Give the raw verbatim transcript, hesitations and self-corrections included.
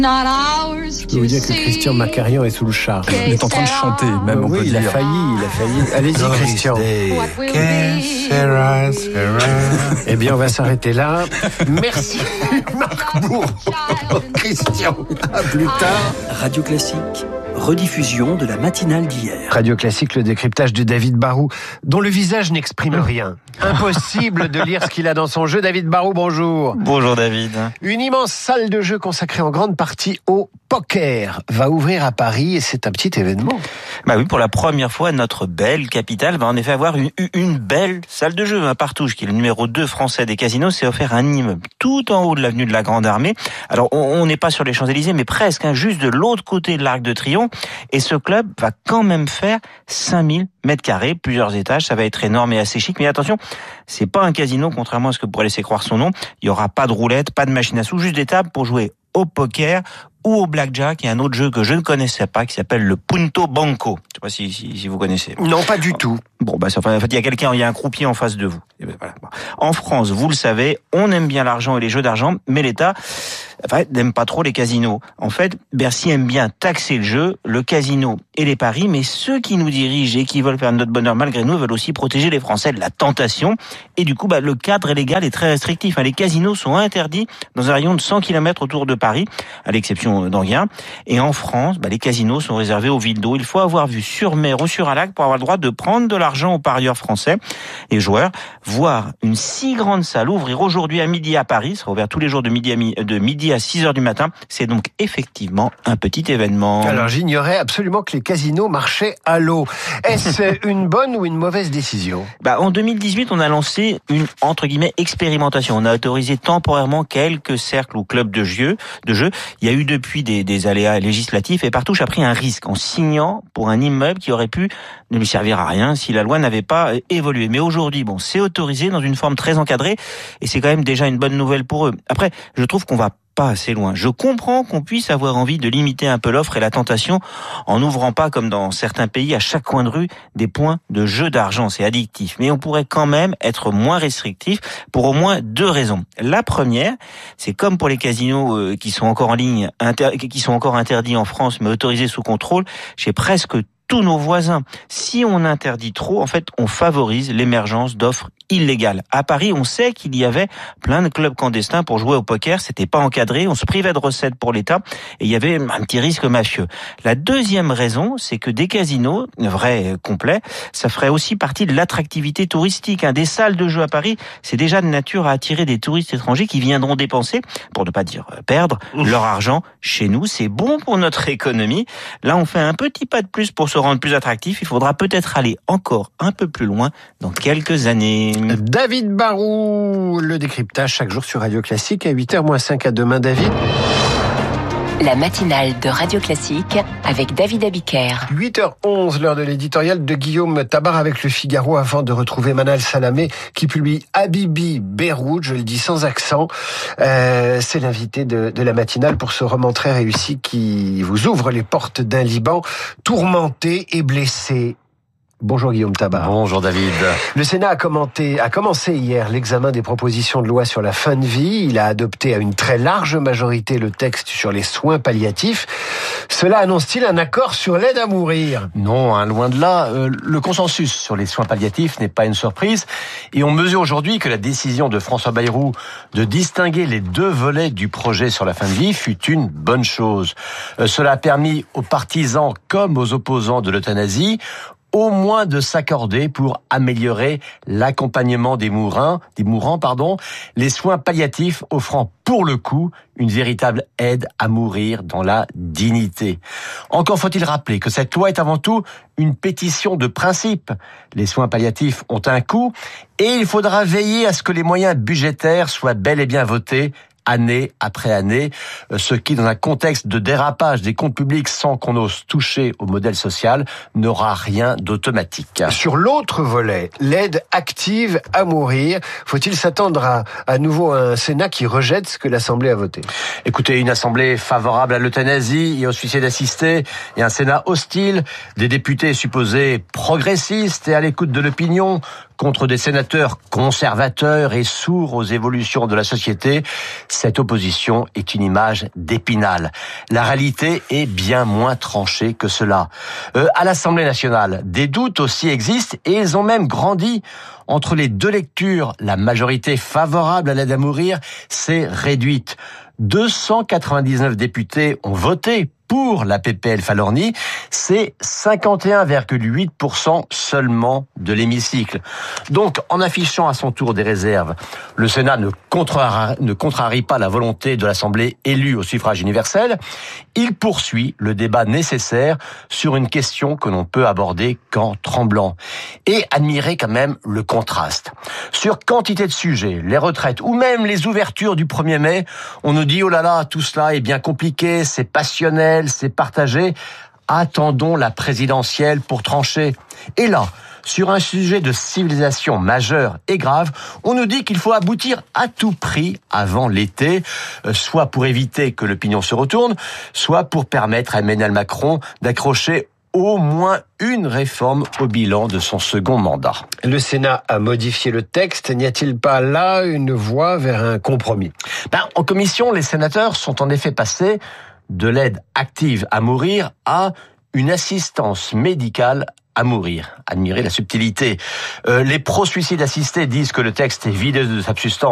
Je peux vous dire que Christian Macarian est sous le charme. Il est en train de chanter, même, on oui, peut il dire. a failli, il a failli. Allez-y, Christian. Eh bien, on va s'arrêter là. Merci, Marc Bourreau. Christian, à plus tard. Radio Classique, rediffusion de la matinale d'hier. Radio Classique, le décryptage de David Barrou, dont le visage n'exprime rien. Impossible de lire ce qu'il a dans son jeu. David Barrou, bonjour. Bonjour David. Une immense salle de jeu consacrée en grande partie au poker va ouvrir à Paris et c'est un petit événement. Bah oui, pour la première fois, notre belle capitale va en effet avoir une, une belle salle de jeu. Un Partouche, qui est le numéro deux français des casinos, s'est offert un immeuble tout en haut de l'avenue de la Grande Armée. Alors, on n'est pas sur les Champs-Élysées, mais presque, hein, juste de l'autre côté de l'Arc de Triomphe. Et ce club va quand même faire cinq mille mètres carrés, plusieurs étages. Ça va être énorme et assez chic. Mais attention, c'est pas un casino, contrairement à ce que pourrait laisser croire son nom. Il y aura pas de roulette, pas de machine à sous, juste des tables pour jouer au poker ou au blackjack. Il y a un autre jeu que je ne connaissais pas qui s'appelle le Punto Banco. Je sais pas si, si, si vous connaissez. Non, pas du tout. Bon, bah, en fait, il y a quelqu'un, il y a un croupier en face de vous. Et ben, voilà. En France, vous le savez, on aime bien l'argent et les jeux d'argent, mais l'État, enfin, n'aime pas trop les casinos. En fait, Bercy aime bien taxer le jeu, le casino et les paris, mais ceux qui nous dirigent et qui veulent faire notre bonheur malgré nous veulent aussi protéger les Français de la tentation. Et du coup, bah, le cadre légal est très restrictif. Les casinos sont interdits dans un rayon de cent kilomètres autour de Paris, à l'exception d'Anguien. Et en France, bah, les casinos sont réservés aux villes d'eau. Il faut avoir vu sur mer ou sur un lac pour avoir le droit de prendre de l'argent aux parieurs français et joueurs. Voir une si grande salle ouvrir aujourd'hui à midi à Paris, sera ouvert tous les jours de midi à, mi- de midi à six heures du matin, c'est donc effectivement un petit événement. Alors j'ignorais absolument que les casinos marchaient à l'eau. Est-ce une bonne ou une mauvaise décision ? Bah, en deux mille dix-huit, on a lancé une, entre guillemets, expérimentation. On a autorisé temporairement quelques cercles ou clubs de jeu. De jeu. Il y a eu depuis des, des aléas législatifs et Partouche a pris un risque en signant pour un immeuble qui aurait pu ne lui servir à rien si la loi n'avait pas évolué. Mais aujourd'hui, bon, c'est autorisé dans une forme très encadrée et c'est quand même déjà une bonne nouvelle pour eux. Après, je trouve qu'on va pas assez loin. Je comprends qu'on puisse avoir envie de limiter un peu l'offre et la tentation en n'ouvrant pas, comme dans certains pays, à chaque coin de rue, des points de jeu d'argent. C'est addictif. Mais on pourrait quand même être moins restrictif pour au moins deux raisons. La première, c'est comme pour les casinos euh, qui sont encore en ligne, inter- qui sont encore interdits en France, mais autorisés sous contrôle, chez presque tous nos voisins. Si on interdit trop, en fait, on favorise l'émergence d'offres illégales. À Paris, on sait qu'il y avait plein de clubs clandestins pour jouer au poker. C'était pas encadré. On se privait de recettes pour l'État et il y avait un petit risque mafieux. La deuxième raison, c'est que des casinos, vrais, complets, ça ferait aussi partie de l'attractivité touristique. Des salles de jeu à Paris, c'est déjà de nature à attirer des touristes étrangers qui viendront dépenser, pour ne pas dire perdre, leur argent chez nous. C'est bon pour notre économie. Là, on fait un petit pas de plus pour se rendre plus attractif. Il faudra peut-être aller encore un peu plus loin dans quelques années. David Barrou, le décryptage chaque jour sur Radio Classique à huit heures moins cinq. À demain, David. La matinale de Radio Classique avec David Abiker. huit heures onze, l'heure de l'éditorial de Guillaume Tabar avec Le Figaro avant de retrouver Manal Salamé qui publie Habibi Beyrouth, je le dis sans accent. Euh, c'est l'invité de, de la matinale pour ce roman très réussi qui vous ouvre les portes d'un Liban tourmenté et blessé. Bonjour Guillaume Tabar. Bonjour David. Le Sénat a, commenté, a commencé hier l'examen des propositions de loi sur la fin de vie. Il a adopté à une très large majorité le texte sur les soins palliatifs. Cela annonce-t-il un accord sur l'aide à mourir ? Non, hein, loin de là. Euh, le consensus sur les soins palliatifs n'est pas une surprise. Et on mesure aujourd'hui que la décision de François Bayrou de distinguer les deux volets du projet sur la fin de vie fut une bonne chose. Euh, cela a permis aux partisans comme aux opposants de l'euthanasie au moins de s'accorder pour améliorer l'accompagnement des mourants, des mourants, pardon, les soins palliatifs offrant pour le coup une véritable aide à mourir dans la dignité. Encore faut-il rappeler que cette loi est avant tout une pétition de principe. Les soins palliatifs ont un coût et il faudra veiller à ce que les moyens budgétaires soient bel et bien votés année après année, ce qui, dans un contexte de dérapage des comptes publics sans qu'on ose toucher au modèle social, n'aura rien d'automatique. Sur l'autre volet, l'aide active à mourir, faut-il s'attendre à, à nouveau un Sénat qui rejette ce que l'Assemblée a voté ? Écoutez, une Assemblée favorable à l'euthanasie et au suicide assisté, et un Sénat hostile, des députés supposés progressistes et à l'écoute de l'opinion, contre des sénateurs conservateurs et sourds aux évolutions de la société, cette opposition est une image d'Épinal. La réalité est bien moins tranchée que cela. Euh, à l'Assemblée nationale, des doutes aussi existent et ils ont même grandi. Entre les deux lectures, la majorité favorable à l'aide à mourir s'est réduite. deux cent quatre-vingt-dix-neuf députés ont voté pour la P P L Falorni, c'est cinquante et un virgule huit pour cent seulement de l'hémicycle. Donc, en affichant à son tour des réserves, le Sénat ne contrarie, ne contrarie pas la volonté de l'Assemblée élue au suffrage universel. Il poursuit le débat nécessaire sur une question que l'on peut aborder qu'en tremblant. Et admirer quand même le contraste. Sur quantité de sujets, les retraites ou même les ouvertures du premier mai, on nous dit « Oh là là, tout cela est bien compliqué, c'est passionnel, c'est partagé. Attendons la présidentielle pour trancher. » Et là, sur un sujet de civilisation majeur et grave, on nous dit qu'il faut aboutir à tout prix avant l'été, soit pour éviter que l'opinion se retourne, soit pour permettre à Emmanuel Macron d'accrocher au moins une réforme au bilan de son second mandat. Le Sénat a modifié le texte. N'y a-t-il pas là une voie vers un compromis ? Ben, en commission, les sénateurs sont en effet passés de l'aide active à mourir à une assistance médicale à mourir. Admirez la subtilité. Euh, les pro-suicides assistés disent que le texte est vidé de sa substance.